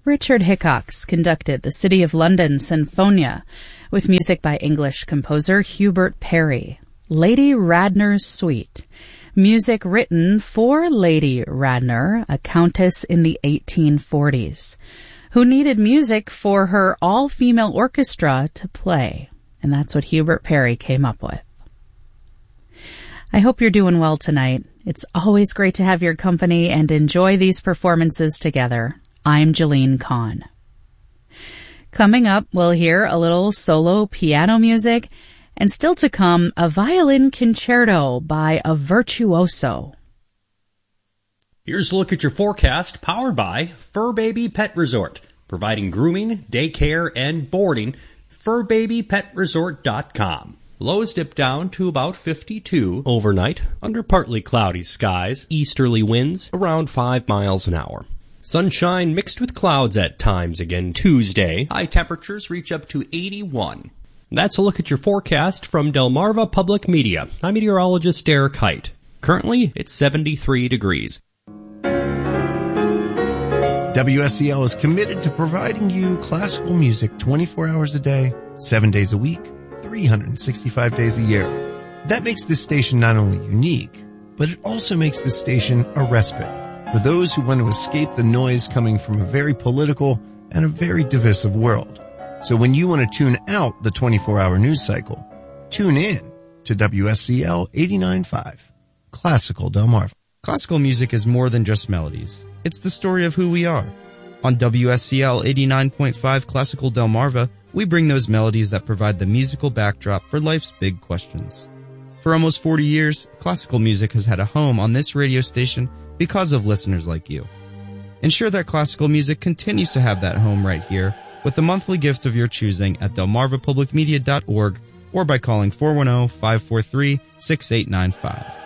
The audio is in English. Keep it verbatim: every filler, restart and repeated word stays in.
Richard Hickox conducted the City of London Sinfonia with music by English composer Hubert Parry. Lady Radnor's Suite, music written for Lady Radnor, a countess in the eighteen forties, who needed music for her all-female orchestra to play. And that's what Hubert Parry came up with. I hope you're doing well tonight. It's always great to have your company and enjoy these performances together. I'm Jeline Kahn. Coming up, we'll hear a little solo piano music, and still to come, a violin concerto by a virtuoso. Here's a look at your forecast, powered by Fur Baby Pet Resort, providing grooming, daycare, and boarding. fur baby pet resort dot com. Lows dip down to about fifty-two overnight, under partly cloudy skies, easterly winds around five miles an hour. Sunshine mixed with clouds at times again Tuesday. High temperatures reach up to eighty-one. That's a look at your forecast from Delmarva Public Media. I'm meteorologist Derek Height. Currently, it's seventy-three degrees. W S C L is committed to providing you classical music twenty-four hours a day, seven days a week, three hundred sixty-five days a year. That makes this station not only unique, but it also makes this station a respite for those who want to escape the noise coming from a very political and a very divisive world. So when you want to tune out the twenty-four hour news cycle, tune in to W S C L eighty-nine point five, Classical Delmarva. Classical music is more than just melodies. It's the story of who we are. On W S C L eighty-nine point five Classical Delmarva, we bring those melodies that provide the musical backdrop for life's big questions. For almost forty years, classical music has had a home on this radio station because of listeners like you. Ensure that classical music continues to have that home right here with a monthly gift of your choosing at delmarva public media dot org or by calling four one zero, five four three, six eight nine five.